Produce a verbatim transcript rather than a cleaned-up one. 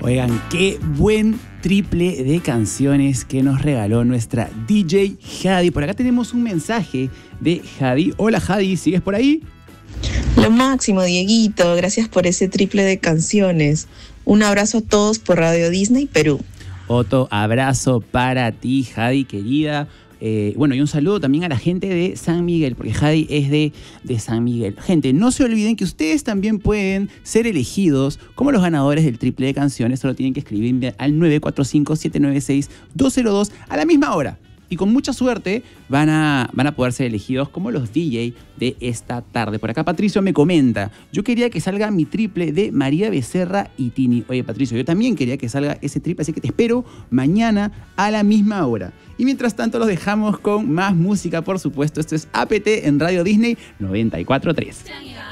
Oigan, qué buen triple de canciones que nos regaló nuestra D J Jadi. Por acá tenemos un mensaje de Jadi. Hola Jadi, ¿sigues por ahí? Lo máximo, Dieguito. Gracias por ese triple de canciones. Un abrazo a todos por Radio Disney Perú. Otro abrazo para ti, Jadi, querida. Eh, bueno, y un saludo también a la gente de San Miguel, porque Jadi es de, de San Miguel. Gente, no se olviden que ustedes también pueden ser elegidos como los ganadores del triple de canciones. Solo tienen que escribirme al nueve cuatro cinco, siete nueve seis, dos cero dos a la misma hora. Y con mucha suerte van a, van a poder ser elegidos como los D J de esta tarde. Por acá Patricio me comenta, yo quería que salga mi triple de María Becerra y Tini. Oye Patricio, yo también quería que salga ese triple, así que te espero mañana a la misma hora. Y mientras tanto los dejamos con más música, por supuesto. Esto es A P T en Radio Disney noventa y cuatro punto tres.